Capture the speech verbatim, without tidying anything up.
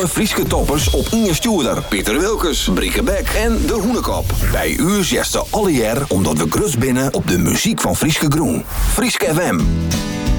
alle Frieske toppers op Inge Stuurder, Pieter Wilkes, Brieke Beck en De Hoenekop. Bij u zegt ze alle jaar omdat we grus binnen op de muziek van Frieske Groen. Frieske F M.